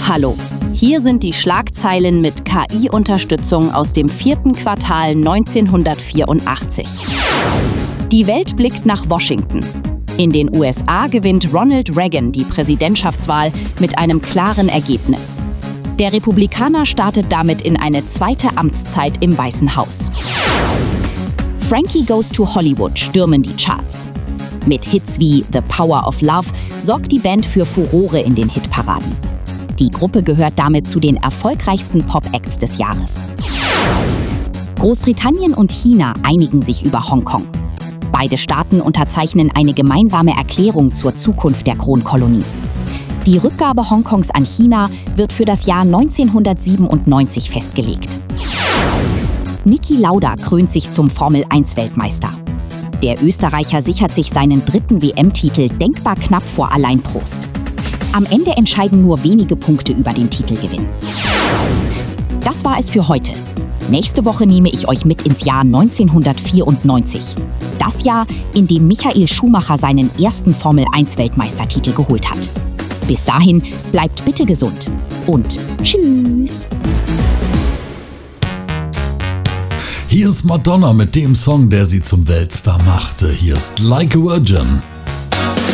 Hallo, hier sind die Schlagzeilen mit KI-Unterstützung aus dem 4. Quartal 1984. Die Welt blickt nach Washington. In den USA gewinnt Ronald Reagan die Präsidentschaftswahl mit einem klaren Ergebnis. Der Republikaner startet damit in eine zweite Amtszeit im Weißen Haus. Frankie Goes to Hollywood stürmen die Charts. Mit Hits wie The Power of Love sorgt die Band für Furore in den Hitparaden. Die Gruppe gehört damit zu den erfolgreichsten Pop-Acts des Jahres. Großbritannien und China einigen sich über Hongkong. Beide Staaten unterzeichnen eine gemeinsame Erklärung zur Zukunft der Kronkolonie. Die Rückgabe Hongkongs an China wird für das Jahr 1997 festgelegt. Niki Lauda krönt sich zum Formel-1-Weltmeister. Der Österreicher sichert sich seinen 3. WM-Titel denkbar knapp vor Alain Prost. Am Ende entscheiden nur wenige Punkte über den Titelgewinn. Das war es für heute. Nächste Woche nehme ich euch mit ins Jahr 1994. Das Jahr, in dem Michael Schumacher seinen ersten Formel-1-Weltmeistertitel geholt hat. Bis dahin, bleibt bitte gesund und tschüss! Hier ist Madonna mit dem Song, der sie zum Weltstar machte. Hier ist Like a Virgin.